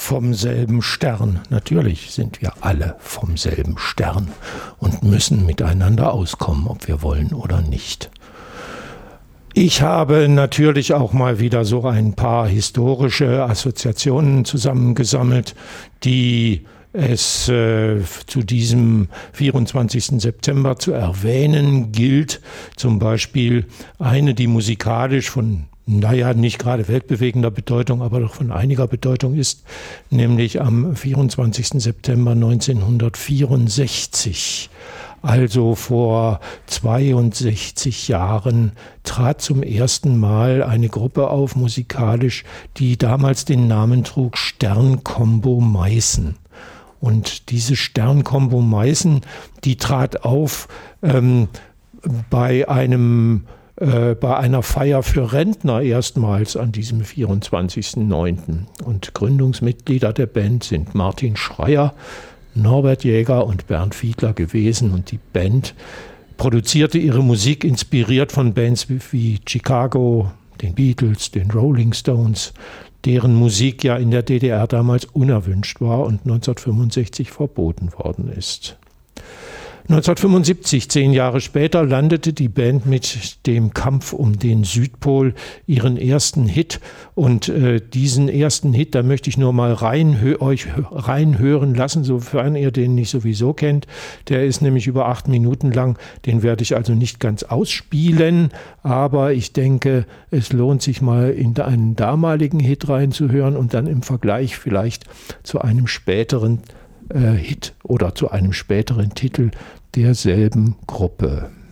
vom selben Stern. Natürlich sind wir alle vom selben Stern und müssen miteinander auskommen, ob wir wollen oder nicht. Ich habe natürlich auch mal wieder so ein paar historische Assoziationen zusammengesammelt, die es zu diesem 24. September zu erwähnen gilt. Zum Beispiel eine, die musikalisch von, nicht gerade weltbewegender Bedeutung, aber doch von einiger Bedeutung ist, nämlich am 24. September 1964. Also vor 62 Jahren trat zum ersten Mal eine Gruppe auf musikalisch, die damals den Namen trug Stern-Combo Meißen. Und diese Stern-Combo Meißen, die trat auf bei einer Feier für Rentner erstmals an diesem 24.09. Und Gründungsmitglieder der Band sind Martin Schreyer, Norbert Jäger und Bernd Fiedler gewesen, und die Band produzierte ihre Musik inspiriert von Bands wie Chicago, den Beatles, den Rolling Stones, deren Musik ja in der DDR damals unerwünscht war und 1965 verboten worden ist. 1975, 10 Jahre später, landete die Band mit dem Kampf um den Südpol ihren ersten Hit. Und diesen ersten Hit, da möchte ich nur mal euch reinhören lassen, sofern ihr den nicht sowieso kennt. Der ist nämlich über 8 Minuten lang. Den werde ich also nicht ganz ausspielen. Aber ich denke, es lohnt sich mal in einen damaligen Hit reinzuhören und dann im Vergleich vielleicht zu einem späteren Hit oder zu einem späteren Titel derselben Gruppe.